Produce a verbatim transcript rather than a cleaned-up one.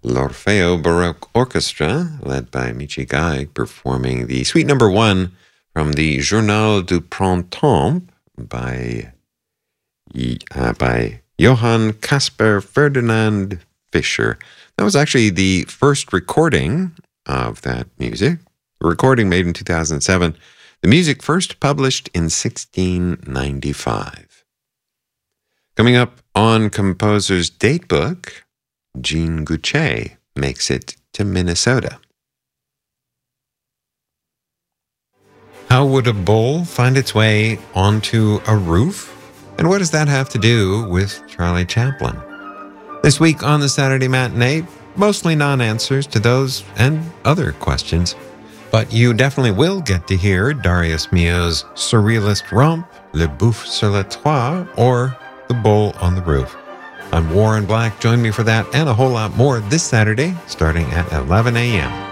l'Orfeo Baroque Orchestra, led by Michi Gaig, performing the Suite Number One from the Journal du Printemps by uh, by Johann Caspar Ferdinand Fischer. That was actually the first recording of that music. A recording made in two thousand seven. The music first published in sixteen ninety-five. Coming up on Composer's Datebook, Jean Goucher makes it to Minnesota. How would a bowl find its way onto a roof? And what does that have to do with Charlie Chaplin? This week on the Saturday Matinee, mostly non-answers to those and other questions. But you definitely will get to hear Darius Milhaud's surrealist romp, Le Bouffe sur le Toit, or The Bowl on the Roof. I'm Warren Black. Join me for that and a whole lot more this Saturday, starting at eleven a.m.